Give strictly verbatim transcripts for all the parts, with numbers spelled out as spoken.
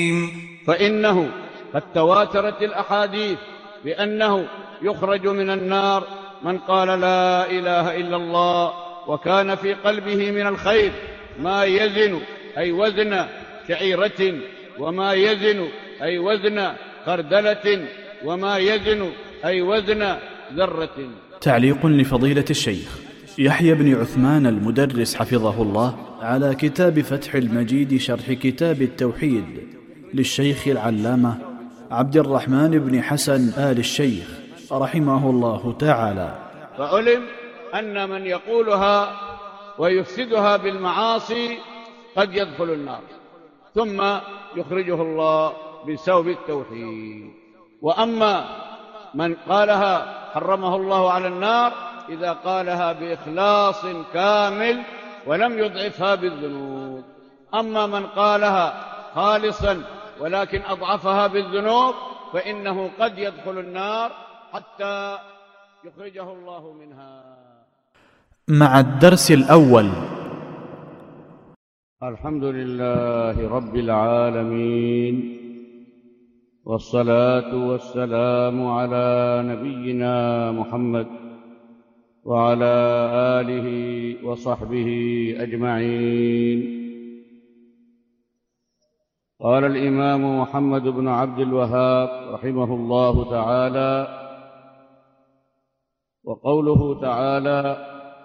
فإنه قد تواترت الأحاديث بأنه يخرج من النار من قال لا إله إلا الله وكان في قلبه من الخير ما يزن أي وزن شعيرة، وما يزن أي وزن خردلة، وما يزن أي وزن ذرة. تعليق لفضيلة الشيخ يحيى بن عثمان المدرس حفظه الله على كتاب فتح المجيد شرح كتاب التوحيد للشيخ العلامة عبد الرحمن بن حسن آل الشيخ رحمه الله تعالى. فعلم أن من يقولها ويفسدها بالمعاصي قد يدخل النار ثم يخرجه الله بسبب التوحيد. وأما من قالها حرمه الله على النار إذا قالها بإخلاص كامل ولم يضعفها بالذنوب. أما من قالها خالصا ولكن أضعفها بالذنوب فإنه قد يدخل النار حتى يخرجه الله منها. مع الدرس الأول. الحمد لله رب العالمين، والصلاة والسلام على نبينا محمد وعلى آله وصحبه أجمعين. قال الإمام محمد بن عبد الوهاب رحمه الله تعالى: وقوله تعالى: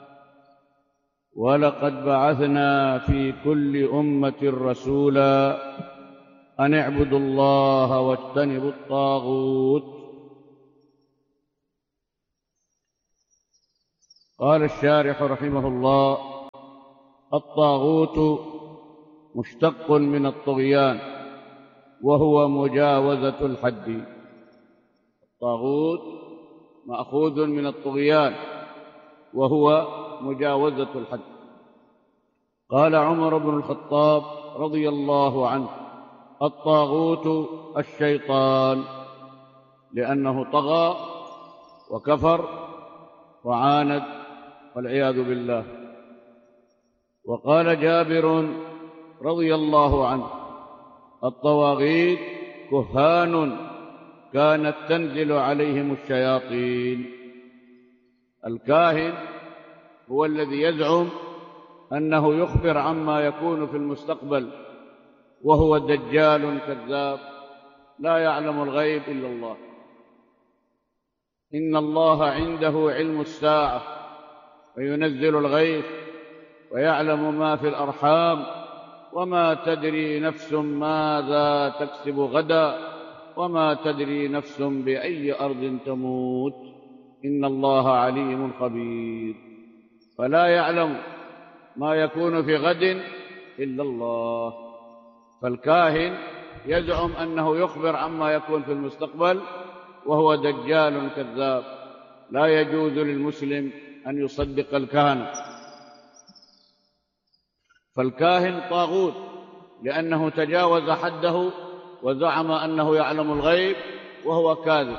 ولقد بعثنا في كل أمة رسولا أن اعبدوا الله واجتنبوا الطاغوت. قال الشارح رحمه الله: الطاغوت مشتق من الطغيان وهو مجاوزة الحد. الطاغوت مأخوذ من الطغيان وهو مجاوزة الحد. قال عمر بن الخطاب رضي الله عنه: الطاغوت الشيطان، لأنه طغى وكفر وعاند والعياذ بالله. وقال جابر رضي الله عنه: الطواغيت كهان كانت تنزل عليهم الشياطين. الكاهن هو الذي يزعم أنه يخبر عما يكون في المستقبل، وهو دجال كذاب لا يعلم الغيب إلا الله. إن الله عنده علم الساعة وينزل الغيث ويعلم ما في الأرحام وما تدري نفس ماذا تكسب غدا وما تدري نفس بأي أرض تموت إن الله عليم خبير. فلا يعلم ما يكون في غد إلا الله. فالكاهن يزعم أنه يخبر عما يكون في المستقبل، وهو دجال كذاب. لا يجوز للمسلم أن يصدق الكهنة. فالكاهن طاغوت لأنه تجاوز حده وزعم أنه يعلم الغيب وهو كاذب.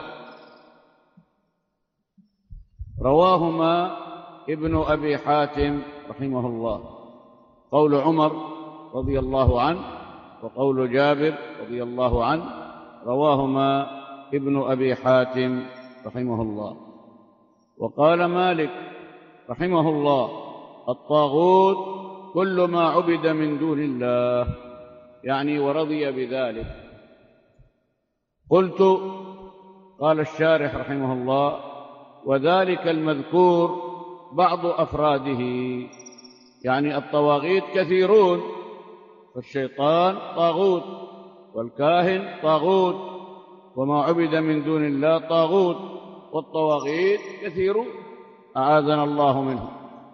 رواهما ابن أبي حاتم رحمه الله. قول عمر رضي الله عنه وقول جابر رضي الله عنه رواهما ابن أبي حاتم رحمه الله. وقال مالك رحمه الله: الطاغوت كل ما عبد من دون الله، يعني ورضي بذلك. قلت: قال الشارح رحمه الله: وذلك المذكور بعض أفراده، يعني الطواغيت كثيرون، فالشيطان طاغوت والكاهن طاغوت وما عبد من دون الله طاغوت، والطواغيت كثيرون أعاذنا الله منهم.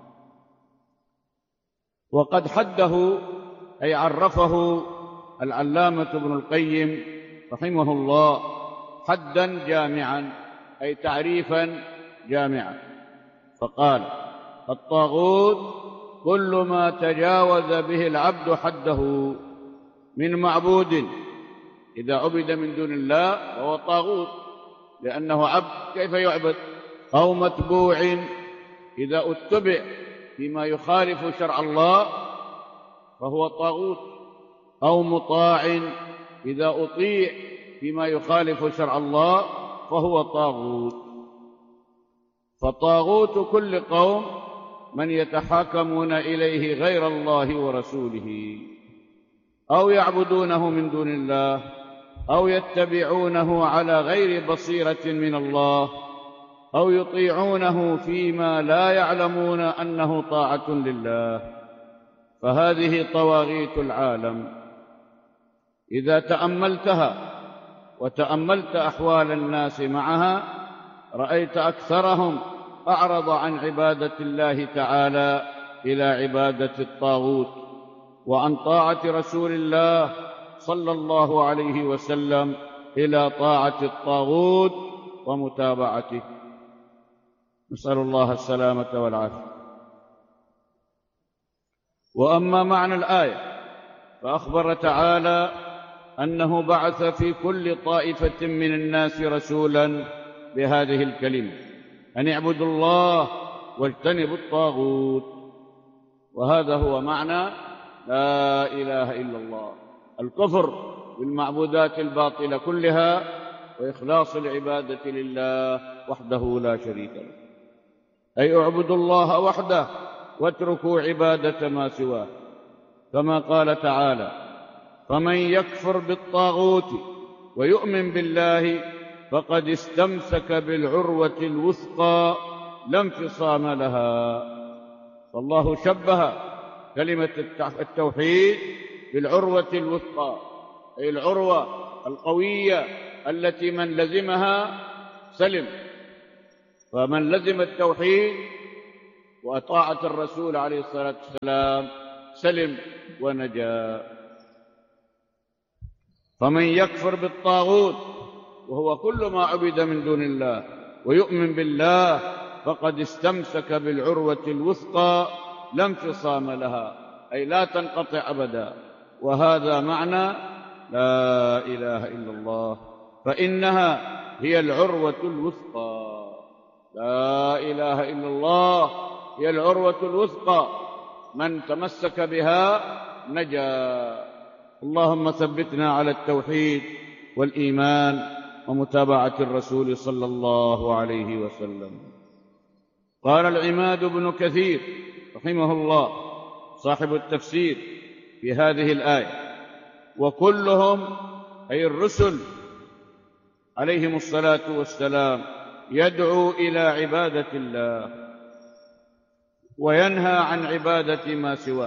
وقد حده أي عرفه العلامة ابن القيم رحمه الله حدا جامعا، أي تعريفا جامعا، فقال: الطاغوت كل ما تجاوز به العبد حده من معبود إذا عبد من دون الله فهو طاغوت لأنه عبد كيف يعبد، أو متبوع إذا اتبع فيما يخالف شرع الله فهو طاغوت، أو مطاع إذا أطيع فيما يخالف شرع الله فهو طاغوت. فطاغوت كل قوم من يتحاكمون إليه غير الله ورسوله، أو يعبدونه من دون الله، أو يتبعونه على غير بصيرة من الله، أو يطيعونه فيما لا يعلمون أنه طاعة لله، فهذه طواغيت العالم. إذا تأملتها وتأملت أحوال الناس معها رأيت أكثرهم أعرض عن عبادة الله تعالى إلى عبادة الطاغوت، وعن طاعة رسول الله صلى الله عليه وسلم إلى طاعة الطاغوت ومتابعته. نسأل الله السلامة والعافية. وأما معنى الآية فأخبر تعالى أنه بعث في كل طائفة من الناس رسولا بهذه الكلمة: أن اعبدوا الله واجتنبوا الطاغوت. وهذا هو معنى لا إله إلا الله: الكفر بالمعبودات الباطلة كلها، وإخلاص العبادة لله وحده لا شريك له. أي اعبدوا الله وحده واتركوا عبادة ما سواه، كما قال تعالى: فمن يكفر بالطاغوت ويؤمن بالله فقد استمسك بالعروة الوثقى لا انفصام لها. فالله شبه كلمة التوحيد بالعروة الوثقى، أي العروة القوية التي من لزمها سلم. فمن لزم التوحيد وطاعة الرسول عليه الصلاة والسلام سلم ونجا. فمن يكفر بالطاغوت وهو كل ما عبد من دون الله ويؤمن بالله فقد استمسك بالعروة الوثقى لا انفصام لها، أي لا تنقطع أبدا. وهذا معنى لا إله إلا الله، فإنها هي العروة الوثقى. لا إله إلا الله هي العروة الوثقى، من تمسك بها نجا. اللهم ثبتنا على التوحيد والإيمان ومتابعة الرسول صلى الله عليه وسلم. قال العماد بن كثير رحمه الله صاحب التفسير في هذه الآية: وكلهم أي الرسل عليهم الصلاة والسلام يدعو إلى عبادة الله وينهى عن عبادة ما سواه،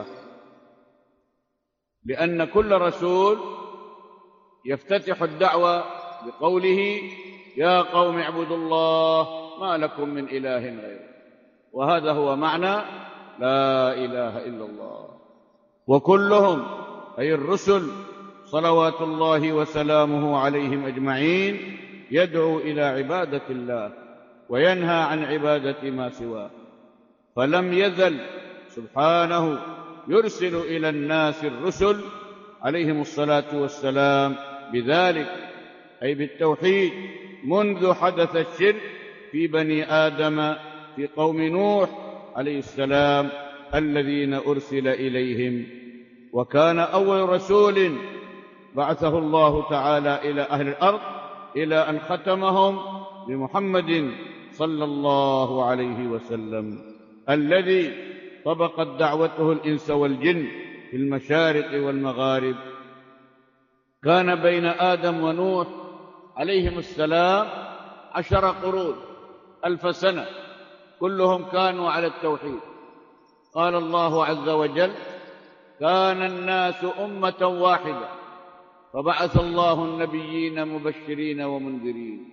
لأن كل رسول يفتتح الدعوة بقوله: يا قوم اعبدوا الله ما لكم من إله غيره. وهذا هو معنى لا إله إلا الله. وكلهم أي الرسل صلوات الله وسلامه عليهم أجمعين يدعو إلى عبادة الله وينهى عن عبادة ما سواه، فلم يزل سبحانه يرسل إلى الناس الرسل عليهم الصلاة والسلام بذلك، أي بالتوحيد، منذ حدث الشرك في بني آدم في قوم نوح عليه السلام الذين أرسل إليهم. وكان أول رسول بعثه الله تعالى إلى أهل الأرض إلى أن ختمهم بمحمد صلى الله عليه وسلم، الذي طبقت دعوته الإنس والجن في المشارق والمغارب. كان بين آدم ونوح عليهم السلام عشر قرون، ألف سنة، كلهم كانوا على التوحيد. قال الله عز وجل: كان الناس أمة واحدة فبعث الله النبيين مبشرين ومنذرين.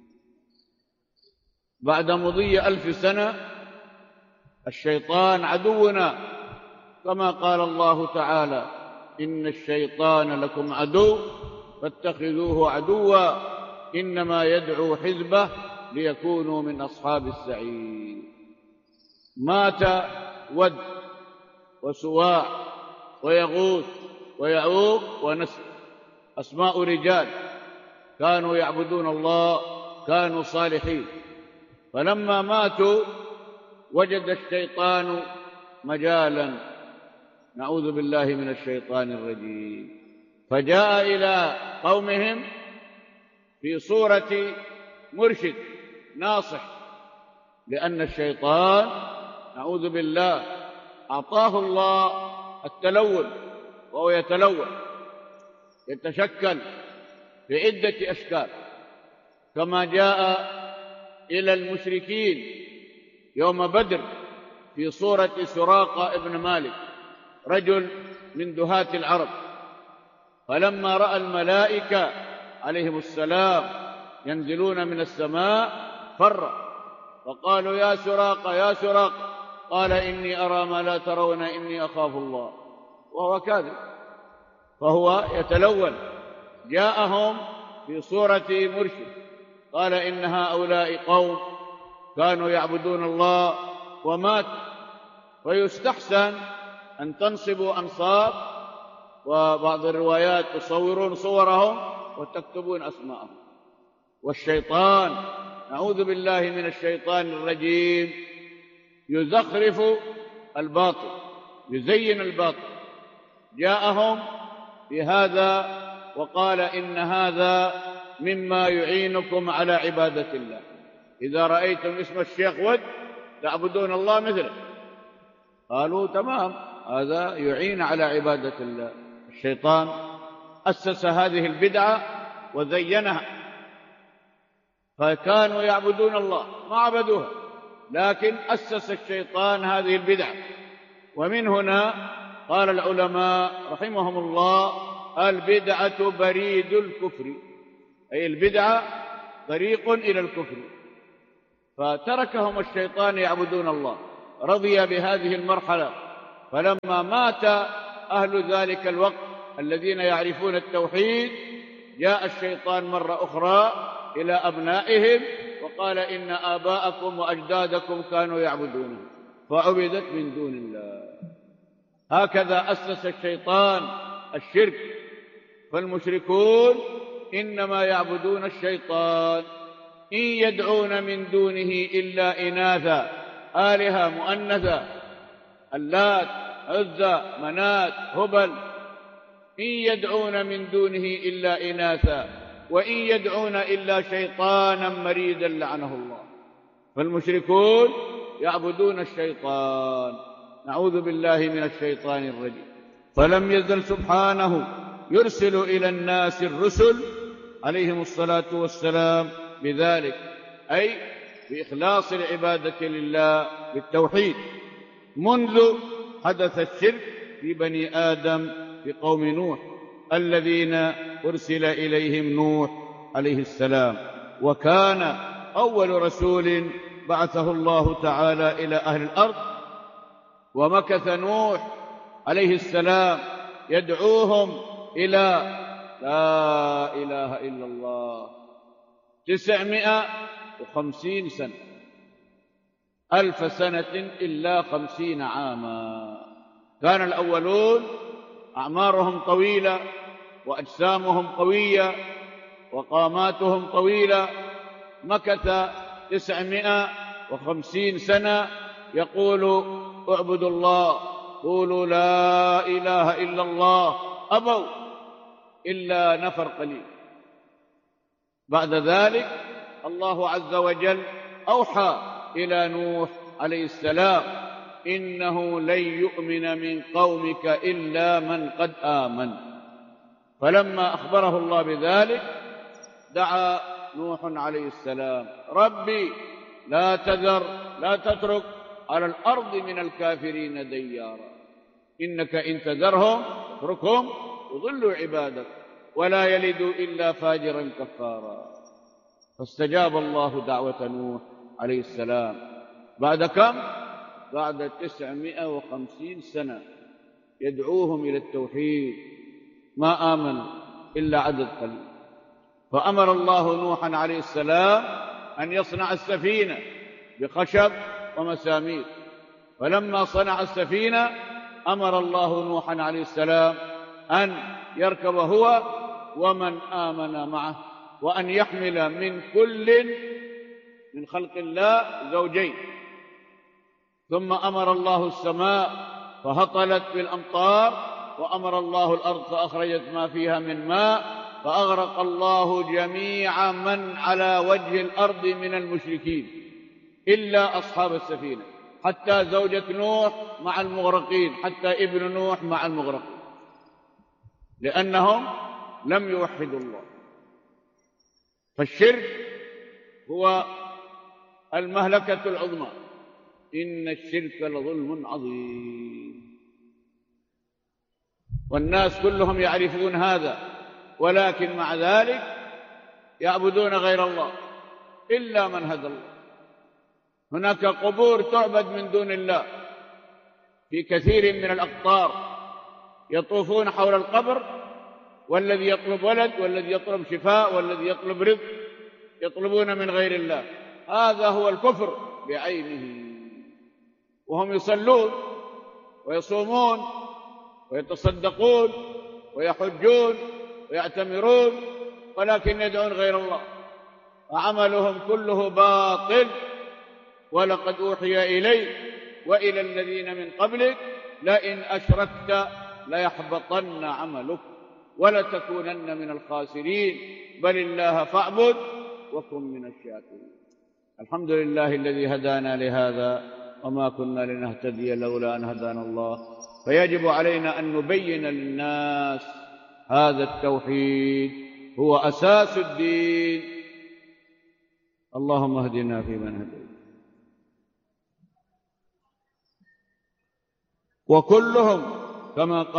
بعد مضي ألف سنة الشيطان عدونا، كما قال الله تعالى: إن الشيطان لكم عدو فاتخذوه عدوا إنما يدعو حزبه ليكونوا من أصحاب السعير. مات ود وسواع ويغوث ويعوق ونسر، أسماء رجال كانوا يعبدون الله، كانوا صالحين. فلما ماتوا وجد الشيطان مجالا، نعوذ بالله من الشيطان الرجيم، فجاء إلى قومهم في صورة مرشد ناصح، لأن الشيطان نعوذ بالله أعطاه الله التلون، وهو يتلون يتشكل في عدة أشكال، كما جاء إلى المشركين يوم بدر في صورة سراقة ابن مالك، رجل من دهاة العرب. فلما رأى الملائكة عليهم السلام ينزلون من السماء فر، وقالوا يا سراقة يا سراقة، قال إني أرى ما لا ترون إني أخاف الله، وهو كاذب، فهو يتلون. جاءهم في صورة مرشد، قال إن هؤلاء قوم كانوا يعبدون الله ومات، ويستحسن أن تنصبوا أنصاب، وبعض الروايات تصورون صورهم وتكتبون أسماءهم. والشيطان نعوذ بالله من الشيطان الرجيم يزخرف الباطل، يزين الباطل. جاءهم بهذا وقال إن هذا مما يعينكم على عبادة الله، إذا رأيتم اسم الشيخ ود تعبدون الله مثله. قالوا تمام، هذا يعين على عبادة الله. الشيطان أسس هذه البدعة وزينها، فكانوا يعبدون الله ما عبدوها، لكن أسس الشيطان هذه البدعة. ومن هنا قال العلماء رحمهم الله البدعة بريد الكفر، أي البدعة طريق إلى الكفر. فتركهم الشيطان يعبدون الله، رضي بهذه المرحلة. فلما مات أهل ذلك الوقت الذين يعرفون التوحيد، جاء الشيطان مرة أخرى إلى أبنائهم وقال إن آباءكم وأجدادكم كانوا يعبدونه فعبدت من دون الله. هكذا أسس الشيطان الشرك. فالمشركون إنما يعبدون الشيطان، إن يدعون من دونه إلا إناثا، آلهة مؤنثة، اللات عزى منات هبل، إن يدعون من دونه إلا إناثا وإن يدعون إلا شيطانا مريدا لعنه الله. فالمشركون يعبدون الشيطان، نعوذ بالله من الشيطان الرجيم. فلم يزل سبحانه يرسل إلى الناس الرسل عليهم الصلاة والسلام بذلك، أي بإخلاص العبادة لله بالتوحيد، منذ حدث الشرك في بني آدم في قوم نوح الذين أرسل إليهم نوح عليه السلام، وكان أول رسول بعثه الله تعالى إلى أهل الأرض. ومكث نوح عليه السلام يدعوهم إلى لا إله إلا الله تسعمائة وخمسين سنة، ألف سنة إلا خمسين عاما. كان الأولون أعمارهم طويلة وأجسامهم قوية وقاماتهم طويلة، مكث تسعمائة وخمسين سنة يقول اعبدوا الله، قولوا لا إله إلا الله، أبوا إلا نفر قليل. بعد ذلك الله عز وجل أوحى إلى نوح عليه السلام إنه لن يؤمن من قومك إلا من قد آمن. فلما أخبره الله بذلك دعا نوح عليه السلام ربي لا تذر لا تترك على الأرض من الكافرين ديارا، إنك إن تذرهم اتركهم يضلوا عبادك ولا يلدوا إلا فاجرا كفارا. فاستجاب الله دعوة نوح عليه السلام بعد كم؟ بعد تسعمائة وخمسين سنة يدعوهم إلى التوحيد، ما آمنوا إلا عدد قليل. فأمر الله نوحا عليه السلام أن يصنع السفينة بخشب ومسامير. فلما صنع السفينة أمر الله نوحا عليه السلام أن يركب هو ومن آمن معه، وأن يحمل من كل من خلق الله زوجين. ثم أمر الله السماء فهطلت بالأمطار وأمر الله الأرض فأخرجت ما فيها من ماء، فأغرق الله جميع من على وجه الأرض من المشركين إلا أصحاب السفينة، حتى زوجة نوح مع المغرقين، حتى ابن نوح مع المغرقين، لأنهم لم يوحدوا الله. فالشرك هو المهلكة العظمى، إن الشرك لظلم عظيم، والناس كلهم يعرفون هذا، ولكن مع ذلك يعبدون غير الله إلا من هدى الله. هناك قبور تعبد من دون الله في كثير من الأقطار، يطوفون حول القبر، والذي يطلب ولد والذي يطلب شفاء والذي يطلب رزق يطلبون من غير الله. هذا هو الكفر بعينه، وهم يصلون ويصومون ويتصدقون ويحجون ويعتمرون، ولكن يدعون غير الله، وعملهم كله باطل. ولقد أوحي إليك وإلى الذين من قبلك لئن أشركت ليحبطن عملك ولتكونن من الخاسرين، بل الله فاعبد وكن من الشاكرين. الحمد لله الذي هدانا لهذا وما كنا لنهتدي لولا أن هدانا الله، فيجب علينا أن نبين للناس هذا التوحيد هو أساس الدين. اللهم اهدنا فيمن هديت، وكلهم كما قال